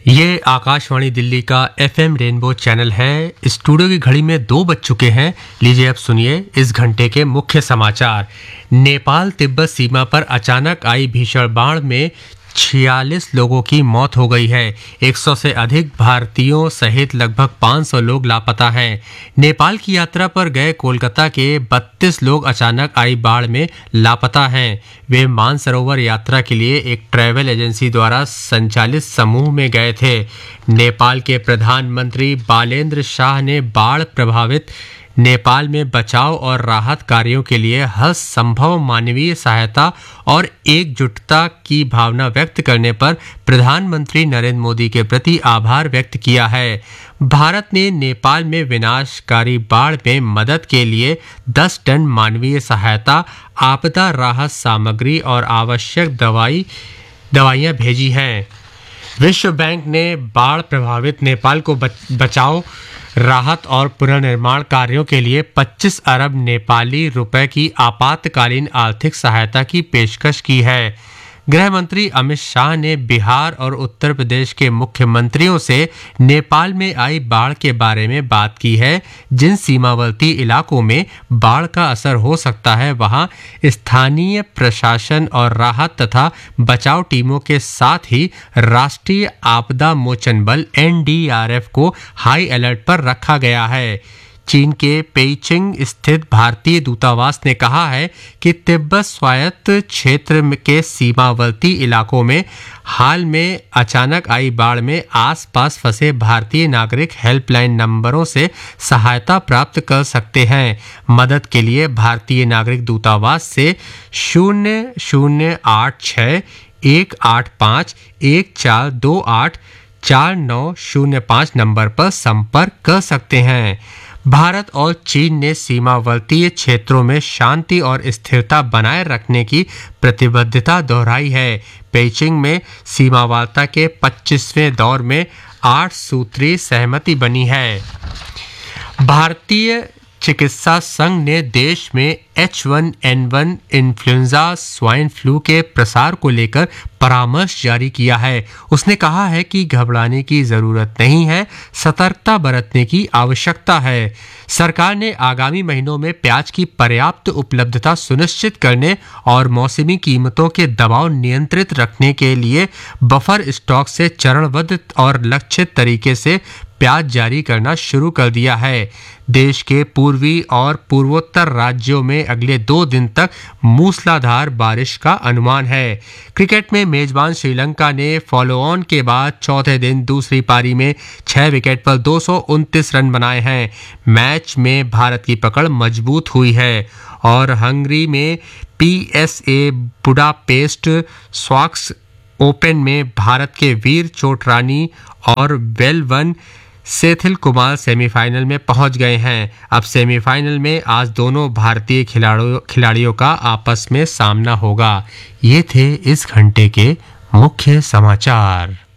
ये आकाशवाणी दिल्ली का FM rainbow channel है। स्टूडियो की घड़ी में 2 बज चुके हैं। लीजिए अब सुनिए इस घंटे के मुख्य समाचार। नेपाल तिब्बत सीमा पर अचानक आई भीषण बाढ़ में 46 लोगों की मौत हो गई है। 100 से अधिक भारतीयों सहित लगभग 500 लोग लापता हैं। नेपाल की यात्रा पर गए कोलकाता के 32 लोग अचानक आई बाढ़ में लापता हैं। वे मानसरोवर यात्रा के लिए एक ट्रैवल एजेंसी द्वारा संचालित समूह में गए थे। नेपाल के प्रधानमंत्री बालेंद्र शाह ने बाढ़ प्रभावित नेपाल में बचाव और राहत कार्यों के लिए हर संभव मानवीय सहायता और एकजुटता की भावना व्यक्त करने पर प्रधानमंत्री नरेंद्र मोदी के प्रति आभार व्यक्त किया है। भारत ने नेपाल में विनाशकारी बाढ़ में मदद के लिए 10 टन मानवीय सहायता, आपदा राहत सामग्री और आवश्यक दवाइयां भेजी हैं। विश्व बैंक ने बाढ़ प्रभावित नेपाल को बचाव, राहत और पुनर्निर्माण कार्यों के लिए 25 अरब नेपाली रुपए की आपातकालीन आर्थिक सहायता की पेशकश की है। गृह मंत्री अमित शाह ने बिहार और उत्तर प्रदेश के मुख्यमंत्रियों से नेपाल में आई बाढ़ के बारे में बात की है। जिन सीमावर्ती इलाकों में बाढ़ का असर हो सकता है वहां स्थानीय प्रशासन और राहत तथा बचाव टीमों के साथ ही राष्ट्रीय आपदा मोचन बल NDRF को हाई अलर्ट पर रखा गया है। चीन के पेइचिंग स्थित भारतीय दूतावास ने कहा है कि तिब्बत स्वायत्त क्षेत्र के सीमावर्ती इलाकों में हाल में अचानक आई बाढ़ में आसपास फंसे भारतीय नागरिक हेल्पलाइन नंबरों से सहायता प्राप्त कर सकते हैं। मदद के लिए भारतीय नागरिक दूतावास से 0086 185 1428 4905 नंबर पर संपर्क कर सकते हैं। भारत और चीन ने सीमावर्ती क्षेत्रों में शांति और स्थिरता बनाए रखने की प्रतिबद्धता दोहराई है। पेइचिंग में सीमा वार्ता के 25वें दौर में 8 सूत्री सहमति बनी है। भारतीय चिकित्सा संघ ने देश में H1N1 इन्फ्लुएंजा स्वाइन फ्लू के प्रसार को लेकर परामर्श जारी किया है। उसने कहा है कि घबराने की जरूरत नहीं है, सतर्कता बरतने की आवश्यकता है। सरकार ने आगामी महीनों में प्याज की पर्याप्त उपलब्धता सुनिश्चित करने और मौसमी कीमतों के दबाव नियंत्रित रखने के लिए बफर स्टॉक से चरणबद्ध और लक्षित तरीके से प्याज जारी करना शुरू कर दिया है। देश के पूर्वी और पूर्वोत्तर राज्यों में अगले 2 दिन तक मूसलाधार बारिश का अनुमान है। क्रिकेट में मेजबान श्रीलंका ने फॉलो ऑन के बाद चौथे दिन दूसरी पारी में 6 विकेट पर 229 रन बनाए हैं। मैच में भारत की पकड़ मजबूत हुई है और हंगरी में PSA बुडापेस्ट स्वॉक्स ओपन में भारत के वीर चोटरानी और वेलवन सेथिल कुमार सेमीफाइनल में पहुंच गए हैं। अब सेमीफाइनल में आज दोनों भारतीय खिलाड़ियों का आपस में सामना होगा। ये थे इस घंटे के मुख्य समाचार।